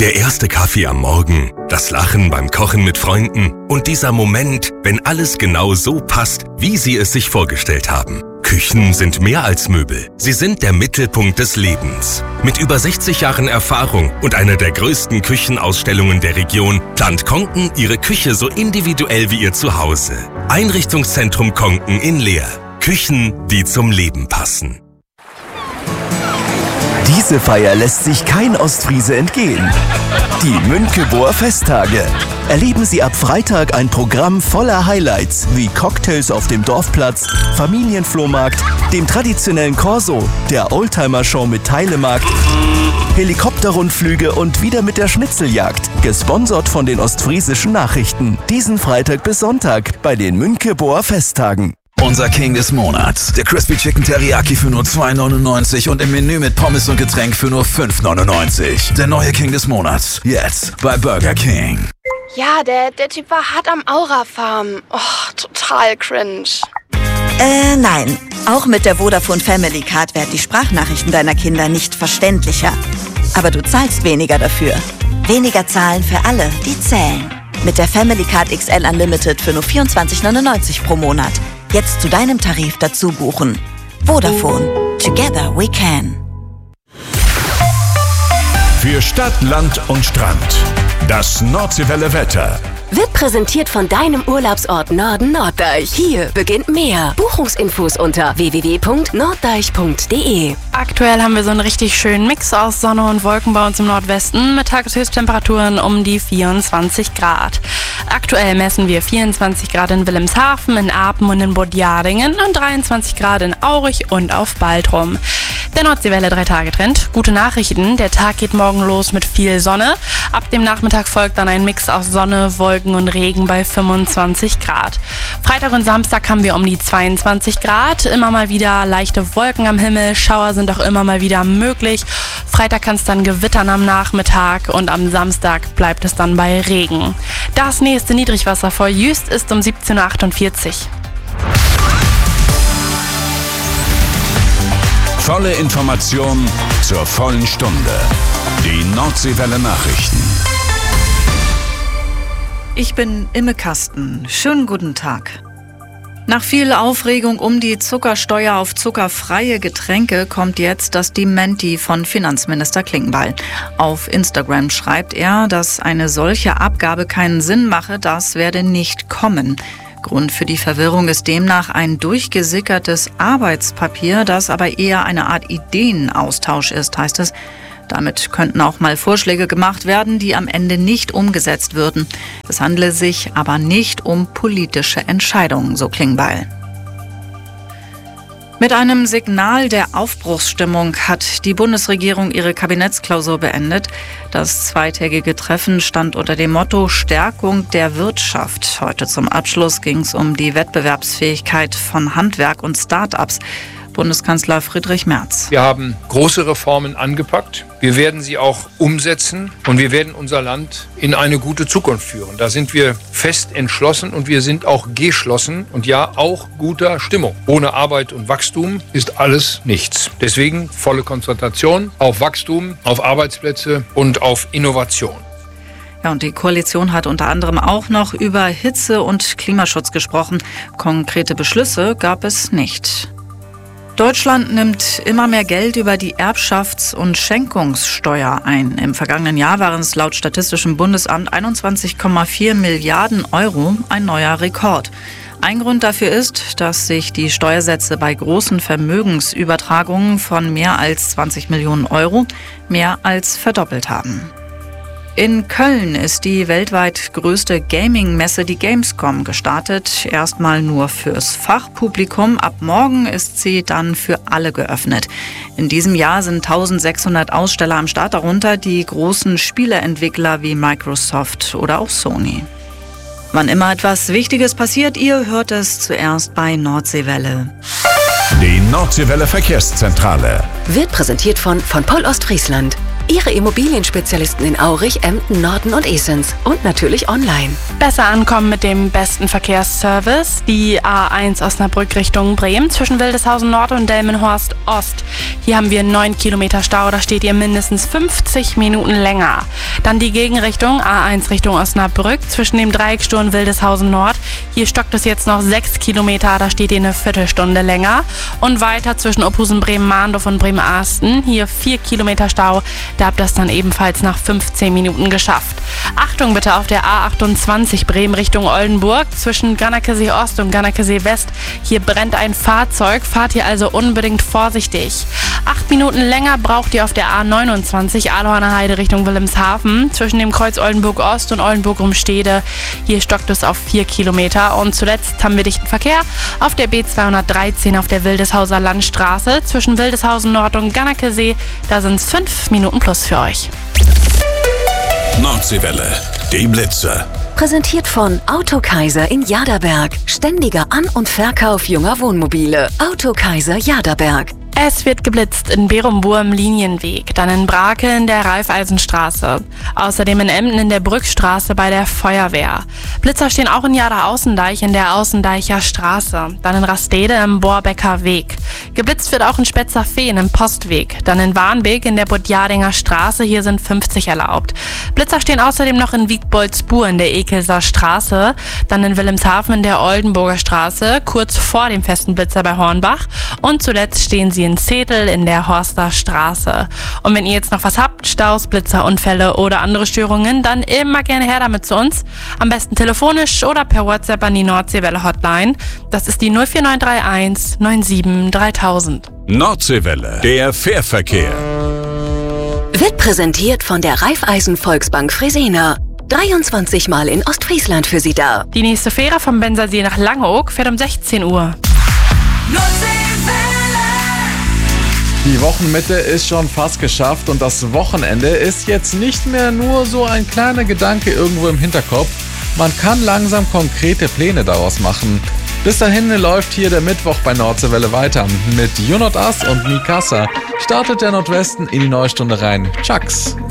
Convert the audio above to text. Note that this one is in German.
Der erste Kaffee am Morgen, das Lachen beim Kochen mit Freunden und dieser Moment, wenn alles genau so passt, wie Sie es sich vorgestellt haben. Küchen sind mehr als Möbel. Sie sind der Mittelpunkt des Lebens. Mit über 60 Jahren Erfahrung und einer der größten Küchenausstellungen der Region plant Konken Ihre Küche so individuell wie Ihr Zuhause. Einrichtungszentrum Konken in Leer. Küchen, die zum Leben passen. Diese Feier lässt sich kein Ostfriese entgehen. Die Münckeburger Festtage. Erleben Sie ab Freitag ein Programm voller Highlights wie Cocktails auf dem Dorfplatz, Familienflohmarkt, dem traditionellen Corso, der Oldtimer-Show mit Teilemarkt, Helikopterrundflüge und wieder mit der Schnitzeljagd. Gesponsert von den Ostfriesischen Nachrichten. Diesen Freitag bis Sonntag bei den Münckeburger Festtagen. Unser King des Monats. Der Crispy Chicken Teriyaki für nur 2,99 und im Menü mit Pommes und Getränk für nur 5,99. Der neue King des Monats. Jetzt bei Burger King. Ja, der Typ war hart am Aura-Farm. Oh, total cringe. Nein. Auch mit der Vodafone Family Card werden die Sprachnachrichten deiner Kinder nicht verständlicher. Aber du zahlst weniger dafür. Weniger zahlen für alle, die zählen. Mit der Family Card XL Unlimited für nur 24,99 pro Monat. Jetzt zu deinem Tarif dazu buchen. Vodafone. Together we can. Für Stadt, Land und Strand. Das Nordseewelle Wetter. Wird präsentiert von deinem Urlaubsort Norden Norddeich. Hier beginnt mehr. Buchungsinfos unter www.norddeich.de. Aktuell haben wir so einen richtig schönen Mix aus Sonne und Wolken bei uns im Nordwesten mit Tageshöchsttemperaturen um die 24 Grad. Aktuell messen wir 24 Grad in Wilhelmshaven, in Apen und in Bodjaringen und 23 Grad in Aurich und auf Baltrum. Der Nordseewelle 3-Tage-Trend. Gute Nachrichten. Der Tag geht morgen los mit viel Sonne. Ab dem Nachmittag folgt dann ein Mix aus Sonne, Wolken und Regen bei 25 Grad. Freitag und Samstag haben wir um die 22 Grad. Immer mal wieder leichte Wolken am Himmel. Schauer sind auch immer mal wieder möglich. Freitag kann es dann gewittern am Nachmittag und am Samstag bleibt es dann bei Regen. Das nächste Niedrigwasser vor Jüst ist um 17:48 Uhr. Volle Information zur vollen Stunde. Die Nordseewelle Nachrichten. Ich bin Imme Kasten. Schönen guten Tag. Nach viel Aufregung um die Zuckersteuer auf zuckerfreie Getränke kommt jetzt das Dementi von Finanzminister Klingbeil. Auf Instagram schreibt er, dass eine solche Abgabe keinen Sinn mache, das werde nicht kommen. Grund für die Verwirrung ist demnach ein durchgesickertes Arbeitspapier, das aber eher eine Art Ideenaustausch ist, heißt es. Damit könnten auch mal Vorschläge gemacht werden, die am Ende nicht umgesetzt würden. Es handle sich aber nicht um politische Entscheidungen, so Klingbeil. Mit einem Signal der Aufbruchsstimmung hat die Bundesregierung ihre Kabinettsklausur beendet. Das zweitägige Treffen stand unter dem Motto Stärkung der Wirtschaft. Heute zum Abschluss ging es um die Wettbewerbsfähigkeit von Handwerk und Start-ups. Bundeskanzler Friedrich Merz. Wir haben große Reformen angepackt. Wir werden sie auch umsetzen und wir werden unser Land in eine gute Zukunft führen. Da sind wir fest entschlossen und wir sind auch geschlossen und ja, auch guter Stimmung. Ohne Arbeit und Wachstum ist alles nichts. Deswegen volle Konzentration auf Wachstum, auf Arbeitsplätze und auf Innovation. Ja, und die Koalition hat unter anderem auch noch über Hitze- und Klimaschutz gesprochen. Konkrete Beschlüsse gab es nicht. Deutschland nimmt immer mehr Geld über die Erbschafts- und Schenkungssteuer ein. Im vergangenen Jahr waren es laut Statistischem Bundesamt 21,4 Milliarden Euro, ein neuer Rekord. Ein Grund dafür ist, dass sich die Steuersätze bei großen Vermögensübertragungen von mehr als 20 Millionen Euro mehr als verdoppelt haben. In Köln ist die weltweit größte Gaming-Messe, die Gamescom, gestartet. Erstmal nur fürs Fachpublikum. Ab morgen ist sie dann für alle geöffnet. In diesem Jahr sind 1600 Aussteller am Start, darunter die großen Spieleentwickler wie Microsoft oder auch Sony. Wann immer etwas Wichtiges passiert, ihr hört es zuerst bei Nordseewelle. Die Nordseewelle Verkehrszentrale Wird präsentiert von Poll Ostfriesland. Ihre Immobilienspezialisten in Aurich, Emden, Norden und Esens. Und natürlich online. Besser ankommen mit dem besten Verkehrsservice. Die A1 Osnabrück Richtung Bremen zwischen Wildeshausen Nord und Delmenhorst Ost. Hier haben wir 9 Kilometer Stau, da steht ihr mindestens 50 Minuten länger. Dann die Gegenrichtung, A1 Richtung Osnabrück zwischen dem Dreieckstor und Wildeshausen Nord. Hier stockt es jetzt noch 6 Kilometer, da steht ihr eine Viertelstunde länger. Und weiter zwischen Ophusen, Bremen-Mahndorf und Bremen-Arsten. Hier 4 Kilometer Stau, da habt ihr es dann ebenfalls nach 15 Minuten geschafft. Achtung bitte auf der A28 Bremen Richtung Oldenburg zwischen Gannakesee Ost und Gannakesee West. Hier brennt ein Fahrzeug, fahrt ihr also unbedingt vorsichtig. 8 Minuten länger braucht ihr auf der A29 Ahlhorner Heide Richtung Wilhelmshaven zwischen dem Kreuz Oldenburg Ost und Oldenburg-Rumstede. Hier stockt es auf 4 Kilometer. Und zuletzt haben wir dichten Verkehr auf der B213 auf der Wildeshauser Landstraße zwischen Wildeshausen Nord und Gannakesee. Da sind es 5 Minuten plus für euch. Nordseewelle, die Blitze. Präsentiert von Autokaiser in Jaderberg. Ständiger An- und Verkauf junger Wohnmobile. Autokaiser Jaderberg. Es wird geblitzt in Berumbur im Linienweg, dann in Brake in der Raiffeisenstraße, außerdem in Emden in der Brückstraße bei der Feuerwehr. Blitzer stehen auch in Jader-Außendeich in der Außendeicher Straße, dann in Rastede im Borbecker Weg. Geblitzt wird auch in Spetzer-Fehn im Postweg, dann in Warnbeek in der Budjardinger Straße, hier sind 50 erlaubt. Blitzer stehen außerdem noch in Wiegboldsbur in der Ekelser Straße, dann in Wilhelmshaven in der Oldenburger Straße, kurz vor dem festen Blitzer bei Hornbach und zuletzt stehen sie in Zetel in der Horster Straße. Und wenn ihr jetzt noch was habt, Staus, Blitzer, Unfälle oder andere Störungen, dann immer gerne her damit zu uns. Am besten telefonisch oder per WhatsApp an die Nordseewelle Hotline. Das ist die 04931 97 3000. Nordseewelle, der Fährverkehr. Wird präsentiert von der Raiffeisen Volksbank Fresenier. 23 Mal in Ostfriesland für Sie da. Die nächste Fähre vom Bensersee nach Langeoog fährt um 16 Uhr. Die Wochenmitte ist schon fast geschafft und das Wochenende ist jetzt nicht mehr nur so ein kleiner Gedanke irgendwo im Hinterkopf. Man kann langsam konkrete Pläne daraus machen. Bis dahin läuft hier der Mittwoch bei Nordseewelle weiter. Mit Junot Ass und Mikasa startet der Nordwesten in die neue Stunde rein. Chucks!